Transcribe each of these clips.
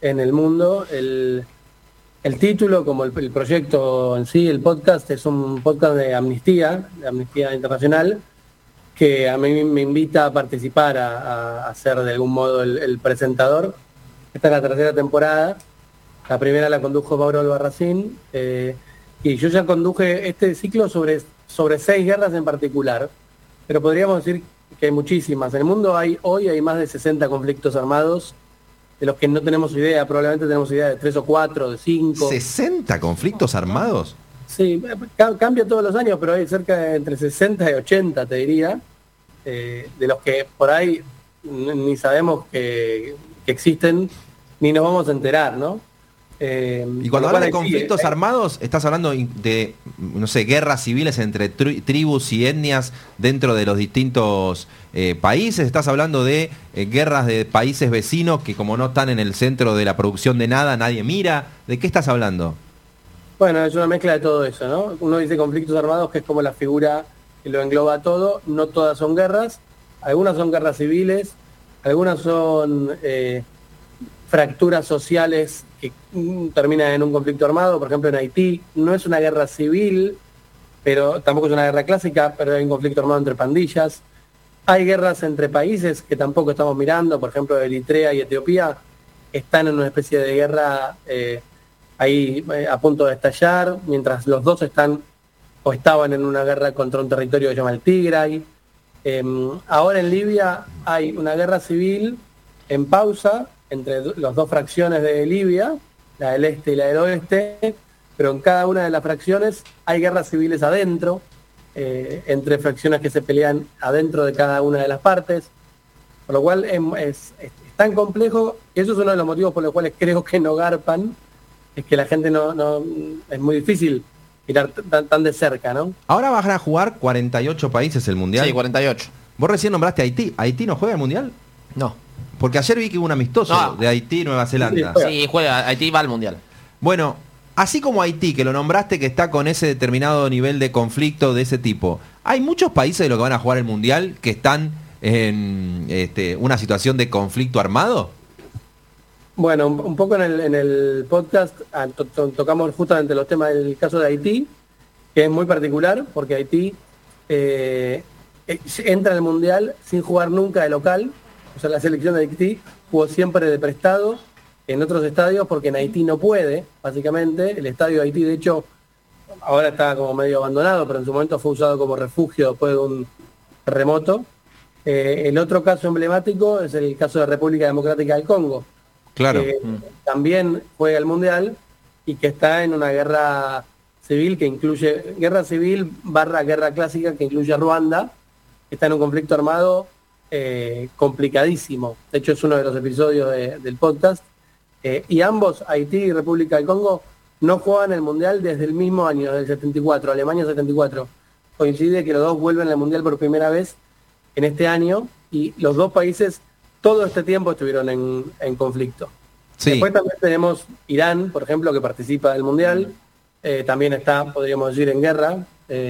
en el mundo. El título, como el proyecto en sí, el podcast, es un podcast de Amnistía Internacional, que a mí me invita a participar, a ser de algún modo el presentador. Esta es la tercera temporada. La primera la condujo Mauro Albarracín, y yo ya conduje este ciclo sobre 6 guerras en particular, pero podríamos decir que hay muchísimas. En el mundo hoy hay más de 60 conflictos armados, de los que no tenemos idea. Probablemente tenemos idea de 3 o 4, de 5. ¿60 conflictos armados? Sí, cambia todos los años, pero hay cerca de entre 60 y 80, te diría, de los que por ahí ni sabemos que existen, ni nos vamos a enterar, ¿no? Y cuando hablas de conflictos armados, estás hablando de, no sé, guerras civiles entre tribus y etnias dentro de los distintos países. Estás hablando de guerras de países vecinos que, como no están en el centro de la producción de nada, nadie mira. ¿De qué estás hablando? Bueno, es una mezcla de todo eso, ¿no? Uno dice conflictos armados, que es como la figura que lo engloba todo. No todas son guerras, algunas son guerras civiles, algunas son fracturas sociales que terminan en un conflicto armado. Por ejemplo, en Haití no es una guerra civil, pero tampoco es una guerra clásica, pero hay un conflicto armado entre pandillas. Hay guerras entre países que tampoco estamos mirando. Por ejemplo, Eritrea y Etiopía están en una especie de guerra ahí a punto de estallar, mientras los dos están o estaban en una guerra contra un territorio que se llama el Tigray. Ahora en Libia hay una guerra civil en pausa entre las dos fracciones de Libia, la del este y la del oeste, pero en cada una de las fracciones hay guerras civiles adentro, entre fracciones que se pelean adentro de cada una de las partes, por lo cual es tan complejo, y eso es uno de los motivos por los cuales creo que no garpan, es que la gente no es muy difícil mirar tan de cerca, ¿no? Ahora van a jugar 48 países el Mundial. Sí, 48. Vos recién nombraste a Haití. ¿Haití no juega el Mundial? No. Porque ayer vi que hubo un amistoso de Haití y Nueva Zelanda. Sí, juega. Haití va al Mundial. Bueno, así como Haití, que lo nombraste, que está con ese determinado nivel de conflicto de ese tipo, hay muchos países de los que van a jugar el Mundial que están en una situación de conflicto armado. Bueno, un poco en el podcast tocamos justamente los temas del caso de Haití, que es muy particular, porque Haití entra al Mundial sin jugar nunca de local. O sea, la selección de Haití jugó siempre de prestado en otros estadios, porque en Haití no puede, básicamente. El estadio de Haití, de hecho, ahora está como medio abandonado, pero en su momento fue usado como refugio después de un terremoto. El otro caso emblemático es el caso de República Democrática del Congo. Claro. También juega el Mundial y que está en una guerra civil que incluye, guerra civil / guerra clásica, que incluye a Ruanda, que está en un conflicto armado complicadísimo. De hecho, es uno de los episodios del podcast. Y ambos, Haití y República del Congo, no juegan el Mundial desde el mismo año, del 74, Alemania 74. Coincide que los dos vuelven al Mundial por primera vez en este año, y los dos países todo este tiempo estuvieron en conflicto. Sí. Después también tenemos Irán, por ejemplo, que participa del Mundial. También está, podríamos decir, en guerra.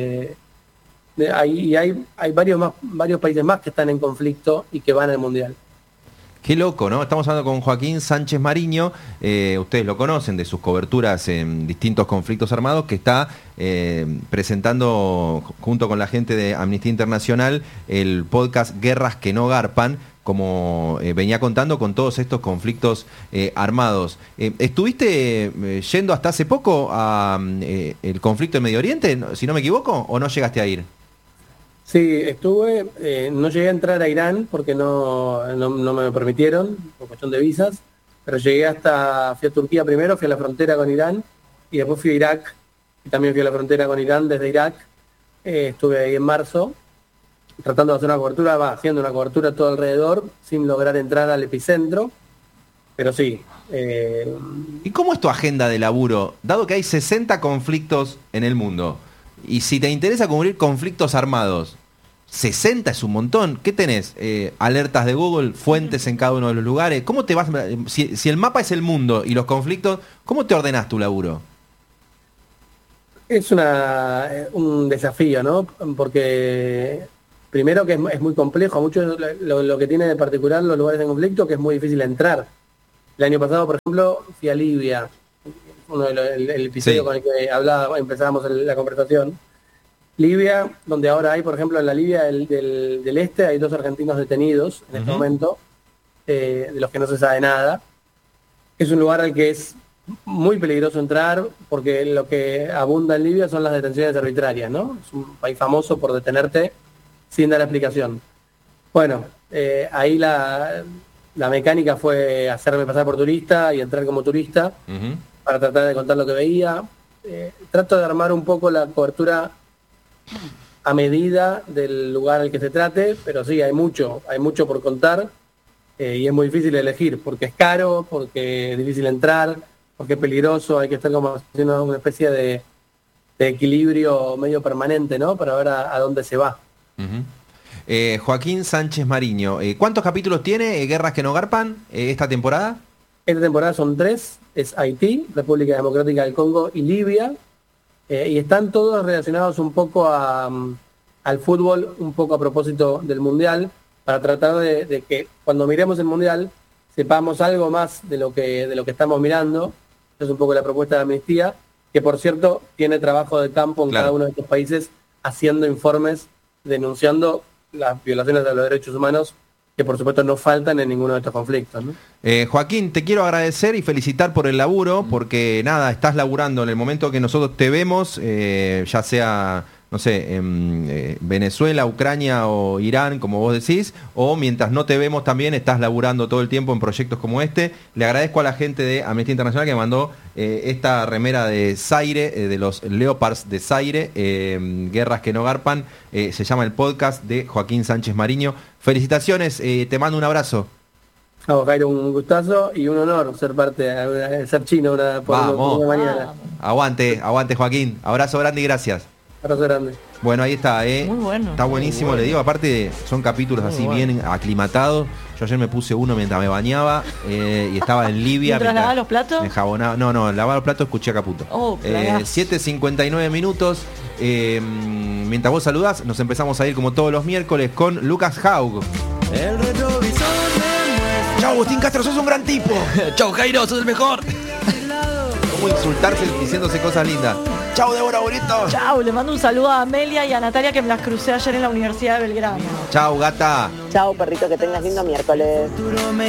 Hay varios países más que están en conflicto y que van al Mundial. Qué loco, ¿no? Estamos hablando con Joaquín Sánchez Mariño, ustedes lo conocen de sus coberturas en distintos conflictos armados, que está presentando junto con la gente de Amnistía Internacional el podcast Guerras que no garpan, como venía contando con todos estos conflictos armados. ¿Estuviste yendo hasta hace poco a el conflicto en Medio Oriente, si no me equivoco, o no llegaste a ir? Sí, estuve, no llegué a entrar a Irán porque no me lo permitieron, por cuestión de visas, pero fui a Turquía primero, fui a la frontera con Irán, y después fui a Irak, y también fui a la frontera con Irán desde Irak. Estuve ahí en marzo, tratando de hacer haciendo una cobertura todo alrededor, sin lograr entrar al epicentro, pero sí. ¿Y cómo es tu agenda de laburo, dado que hay 60 conflictos en el mundo? Y si te interesa cubrir conflictos armados, 60 es un montón. ¿Qué tenés? Alertas de Google, fuentes en cada uno de los lugares. ¿Cómo te vas? Si el mapa es el mundo y los conflictos, ¿cómo te ordenás tu laburo? Es un desafío, ¿no? Porque primero que es muy complejo. Mucho lo que tiene de particular los lugares de conflicto, que es muy difícil entrar. El año pasado, por ejemplo, fui a Libia, el episodio con el que empezábamos la conversación. Libia, donde ahora hay, por ejemplo, en la Libia del Este hay 2 argentinos detenidos en este momento, de los que no se sabe nada. Es un lugar al que es muy peligroso entrar, porque lo que abunda en Libia son las detenciones arbitrarias, ¿no? Es un país famoso por detenerte sin dar explicación. Bueno, ahí la mecánica fue hacerme pasar por turista y entrar como turista para tratar de contar lo que veía. Trato de armar un poco la cobertura a medida del lugar al que se trate, pero sí, hay mucho por contar, y es muy difícil elegir, porque es caro, porque es difícil entrar, porque es peligroso, hay que estar como haciendo una especie de equilibrio medio permanente, ¿no? Para ver a dónde se va. Joaquín Sánchez Mariño, ¿cuántos capítulos tiene Guerras que no garpan esta temporada? Esta temporada son 3, es Haití, República Democrática del Congo y Libia, y están todos relacionados un poco al fútbol, un poco a propósito del Mundial, para tratar de que cuando miremos el Mundial sepamos algo más de lo que estamos mirando. Es un poco la propuesta de Amnistía, que por cierto tiene trabajo de campo en cada uno de estos países, haciendo informes, denunciando las violaciones de los derechos humanos, que por supuesto no faltan en ninguno de estos conflictos, ¿no? Joaquín, te quiero agradecer y felicitar por el laburo, porque nada, estás laburando en el momento que nosotros te vemos, ya sea, no sé, en Venezuela, Ucrania o Irán, como vos decís, o mientras no te vemos también estás laburando todo el tiempo en proyectos como este. Le agradezco a la gente de Amnistía Internacional que me mandó esta remera de Zaire, de los Leopards de Zaire, Guerras que no garpan, se llama el podcast de Joaquín Sánchez Mariño. Felicitaciones, te mando un abrazo. Jairo, un gustazo y un honor ser ser chino por una mañana. Aguante Joaquín, abrazo grande y gracias. Abrazo grande. Bueno, ahí está, Muy bueno. Está buenísimo, le digo, aparte son capítulos muy así bien aclimatados. Yo ayer me puse uno mientras me bañaba y estaba en Libia. ¿Mientras lavaba los platos? Me enjabonaba. No, lavaba los platos, escuché a Caputo. 7:59 minutos. Mientras vos saludás, nos empezamos a ir como todos los miércoles con Lucas Haug. El retrovisor. Chau, Agustín Castro, sos un gran tipo. Chau, Jairo, sos el mejor. ¿Cómo insultarse diciéndose cosas lindas? Chau, Débora Bonito. Chau, le mando un saludo a Amelia y a Natalia, que me las crucé ayer en la Universidad de Belgrano. Chau, gata. Chau, perrito, que tengas lindo miércoles.